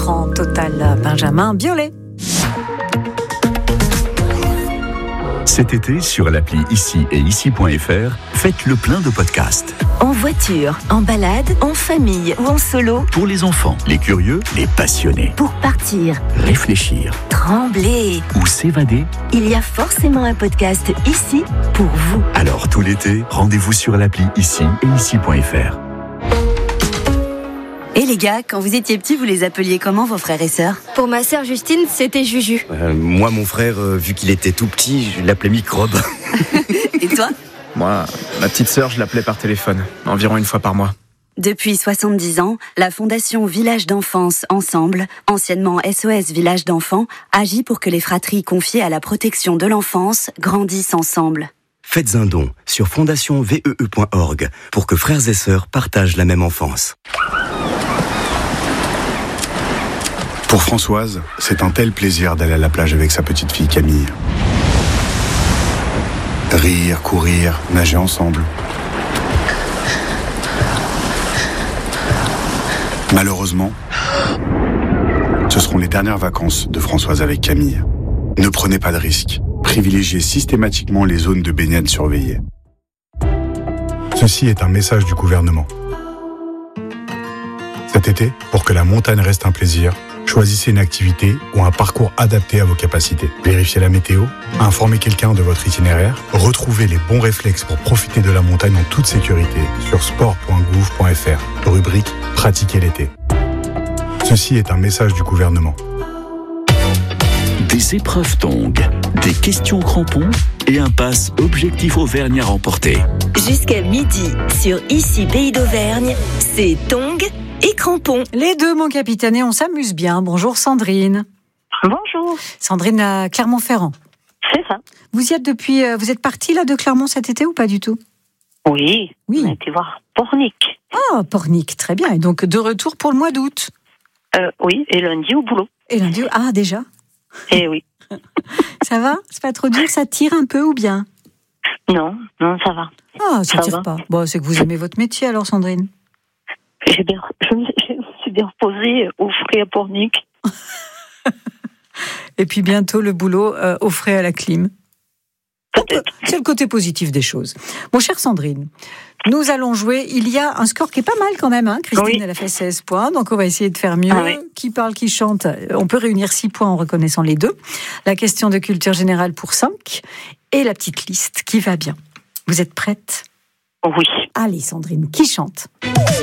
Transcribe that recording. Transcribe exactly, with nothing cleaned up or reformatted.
francs total. Benjamin Biolay. Cet été, sur l'appli Ici et Ici point F R, faites le plein de podcasts. En voiture, en balade, en famille ou en solo. Pour les enfants, les curieux, les passionnés. Pour partir, réfléchir, trembler ou s'évader. Il y a forcément un podcast ici pour vous. Alors tout l'été, rendez-vous sur l'appli Ici et Ici point F R. Et les gars, quand vous étiez petits, vous les appeliez comment, vos frères et sœurs ? Pour ma sœur Justine, c'était Juju. Euh, moi, mon frère, euh, vu qu'il était tout petit, je l'appelais Microbe. Et toi ? Moi, ma petite sœur, je l'appelais par téléphone, environ une fois par mois. Depuis soixante-dix ans, la Fondation Village d'Enfance Ensemble, anciennement S O S Village d'Enfants, agit pour que les fratries confiées à la protection de l'enfance grandissent ensemble. Faites un don sur fondation V E E point org pour que frères et sœurs partagent la même enfance. Pour Françoise, c'est un tel plaisir d'aller à la plage avec sa petite fille Camille. Rire, courir, nager ensemble. Malheureusement, ce seront les dernières vacances de Françoise avec Camille. Ne prenez pas de risques. Privilégiez systématiquement les zones de baignade surveillées. Ceci est un message du gouvernement. Cet été, pour que la montagne reste un plaisir, choisissez une activité ou un parcours adapté à vos capacités. Vérifiez la météo, informez quelqu'un de votre itinéraire, retrouvez les bons réflexes pour profiter de la montagne en toute sécurité sur sport point gouv point F R, rubrique « Pratiquer l'été ». Ceci est un message du gouvernement. Des épreuves Tong, des questions crampons et un pass Objectif Auvergne à remporter. Jusqu'à midi, sur Ici Pays d'Auvergne, c'est Tong et crampons. Les deux, mon capitaine, et on s'amuse bien. Bonjour Sandrine. Bonjour. Sandrine à Clermont-Ferrand. C'est ça. Vous y êtes depuis, euh, vous êtes partie là de Clermont cet été ou pas du tout ? Oui. Oui. On a été voir Pornic. Ah, Pornic, très bien. Et donc de retour pour le mois d'août. Euh, oui, et lundi au boulot. Et lundi, ah déjà. Eh oui. Ça va ? C'est pas trop dur ? Ça tire un peu ou bien ? Non, non, ça va. Ah, ça, Ça tire va. pas. Bon, c'est que vous aimez votre métier alors, Sandrine. J'ai bien, je me je me suis bien reposée au frais à Pornic. Et puis bientôt le boulot euh, au frais à la clim. Peut-être. C'est le côté positif des choses. Mon cher Sandrine, nous allons jouer. Il y a un score qui est pas mal quand même. Hein. Christine, Oui. elle a fait seize points, donc on va essayer de faire mieux. Ah oui. Qui parle, qui chante. On peut réunir six points en reconnaissant les deux. La question de culture générale pour cinq. Et la petite liste qui va bien. Vous êtes prête ? Oui. Allez Sandrine, qui chante ?